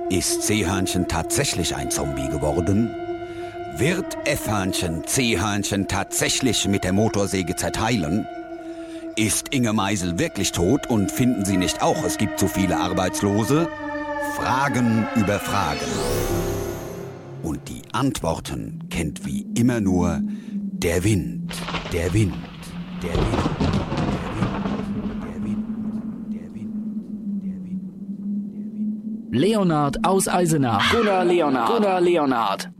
Ist Seehörnchen tatsächlich ein Zombie geworden? Wird F-Hörnchen C-Hörnchen tatsächlich mit der Motorsäge zerteilen? Ist Inge Meisel wirklich tot und finden Sie nicht auch, es gibt zu viele Arbeitslose? Fragen über Fragen. Und die Antworten kennt wie immer nur der Wind, der Wind, der Wind. Leonhard aus Eisenach. Gunnar Leonhard.